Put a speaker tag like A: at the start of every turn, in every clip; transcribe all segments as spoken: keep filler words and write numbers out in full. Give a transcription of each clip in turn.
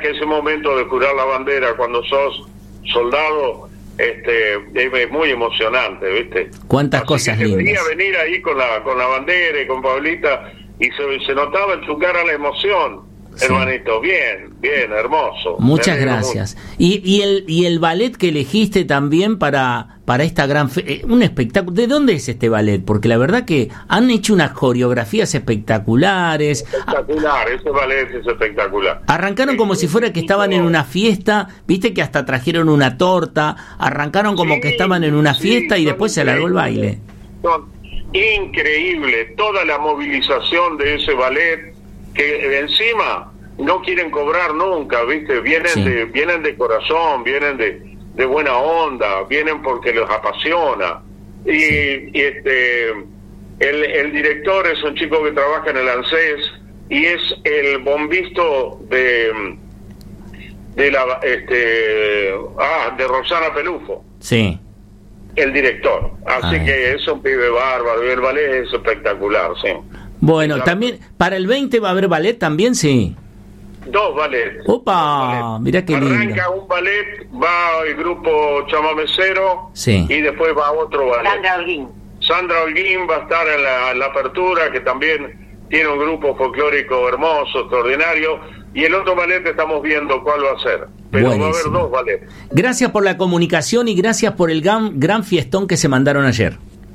A: que ese momento de jurar la bandera cuando sos soldado, este, es muy emocionante, ¿viste?
B: Cuántas
A: Así
B: cosas
A: que
B: lindas.
A: quería venir ahí con la con la bandera y con Pablita, y se, se notaba en su cara la emoción, sí. Hermanito, bien, bien, hermoso.
B: Muchas gracias. Y, y el y el ballet que elegiste también para para esta gran fe, eh, un espectáculo. ¿De dónde es este ballet? Porque la verdad que han hecho unas coreografías espectaculares.
A: Espectacular, ese ballet es espectacular.
B: Arrancaron como si fuera que estaban en una fiesta, viste que hasta trajeron una torta, arrancaron como sí, que estaban en una fiesta sí, y después se alargó el baile.
A: Son increíble toda la movilización de ese ballet, que encima no quieren cobrar nunca, viste, vienen sí. de vienen de corazón, vienen de, de buena onda, vienen porque los apasiona. Y, sí. y este el, el director es un chico que trabaja en el ANSES y es el bombisto de de la este ah de Roxana Pelufo.
B: Sí.
A: El director, así Ay. que es un pibe bárbaro y el ballet es espectacular, sí.
B: Bueno, claro. También, para el veinte va a haber ballet también, sí.
A: Dos ballets.
B: Opa, mirá qué lindo.
A: Arranca un ballet, va el grupo Chamamecero,
B: sí.
A: y después va otro ballet.
C: Sandra Holguín.
A: Sandra Holguín va a estar en la, en la apertura, que también tiene un grupo folclórico hermoso, extraordinario, y el otro ballet estamos viendo cuál va a ser. Pero buenísimo. Va a haber dos ballets.
B: Gracias por la comunicación y gracias por el gran, gran fiestón que se mandaron ayer.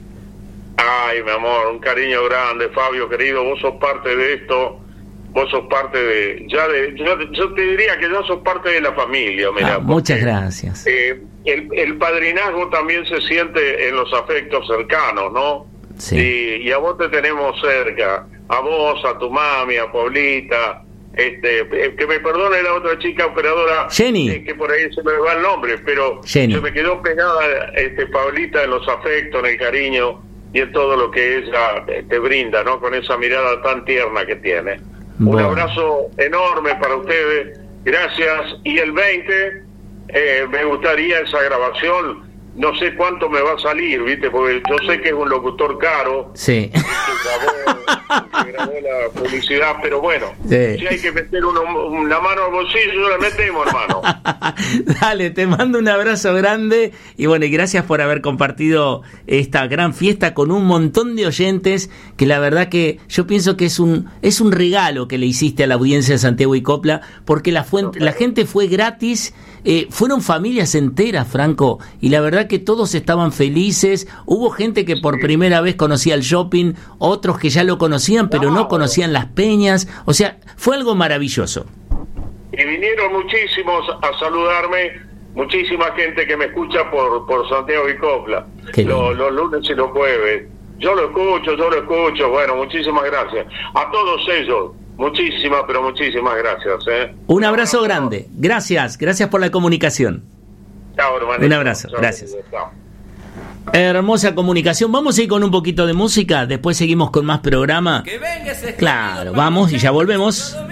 A: Ay, mi amor, un cariño grande, Fabio, querido, vos sos parte de esto, vos sos parte de, ya de, yo, yo te diría que ya sos parte de la familia, mira.
B: Ah, muchas gracias.
A: Eh, el, el padrinazgo también se siente en los afectos cercanos, ¿no?
B: Sí.
A: Y, y a vos te tenemos cerca, a vos, a tu mami, a Paulita, este, que me perdone la otra chica operadora,
B: Jenny,
A: eh, que por ahí se me va el nombre, pero
B: Jenny.
A: Se me quedó pegada, este, Paulita, en los afectos, en el cariño y en todo lo que ella te brinda, ¿no? Con esa mirada tan tierna que tiene. Bueno. Un abrazo enorme para ustedes, gracias. Y el veinte, eh, me gustaría esa grabación, no sé cuánto me va a salir, ¿viste? Porque yo sé que es un locutor caro.
B: Sí.
A: Que grabó, que grabó la publicidad, pero bueno,
B: sí.
A: Si hay que meter uno, una mano al bolsillo, la metemos, hermano.
B: Dale, te mando un abrazo grande y bueno, y gracias por haber compartido esta gran fiesta con un montón de oyentes, que la verdad que yo pienso que es un es un regalo que le hiciste a la audiencia de Santiago y Copla, porque la, fuente, la gente fue gratis. Eh, fueron familias enteras, Franco, y la verdad que todos estaban felices. Hubo gente que por primera vez conocía el shopping, otros que ya lo conocían, pero no conocían las peñas. O sea, fue algo maravilloso.
A: Y vinieron muchísimos a saludarme, muchísima gente que me escucha por, por Santiago y Copla, los, los lunes y los jueves. Yo lo escucho, yo lo escucho. Bueno, muchísimas gracias. A todos ellos. Muchísimas, pero muchísimas gracias. ¿eh?
B: Un abrazo grande. Gracias, gracias por la comunicación.
A: Chao, hermanito.
B: Un abrazo, chao, gracias. Chao. Hermosa comunicación. Vamos a ir con un poquito de música, después seguimos con más programa. Claro, vamos y ya volvemos.